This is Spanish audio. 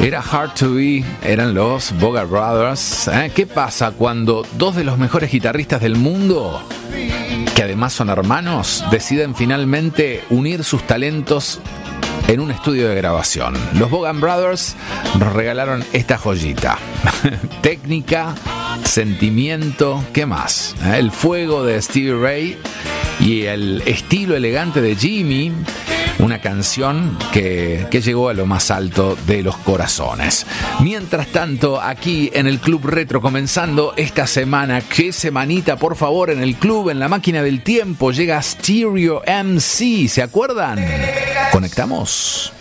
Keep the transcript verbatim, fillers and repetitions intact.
Era Hard to Be, eran los Bogart Brothers. ¿Eh? ¿Qué pasa cuando dos de los mejores guitarristas del mundo, que además son hermanos, deciden finalmente unir sus talentos en un estudio de grabación? Los Bogart Brothers nos regalaron esta joyita. Técnica, sentimiento, ¿qué más? ¿Eh? El fuego de Stevie Ray y el estilo elegante de Jimmy. Una canción que, que llegó a lo más alto de los corazones. Mientras tanto, aquí en el Club Retro, comenzando esta semana, qué semanita, por favor, en el club, en la máquina del tiempo, llega Stereo M C, ¿se acuerdan? Conectamos.